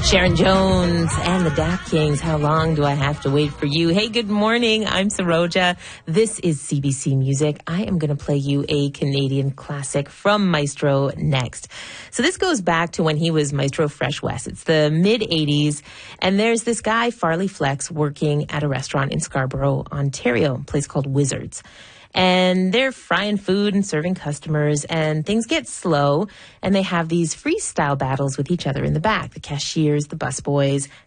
Sharon Jones and the Daft Kings, How Long Do I Have to Wait for You? Hey, good morning. I'm Saroja. This is CBC Music. I am going to play you a Canadian classic from Maestro next. So this goes back to when he was Maestro Fresh West. It's the mid-'80s, and there's this guy, Farley Flex, working at a restaurant in Scarborough, Ontario, a place called Wizards. And they're frying food and serving customers, and things get slow, and they have these freestyle battles with each other in the back, the cashiers, the busboys,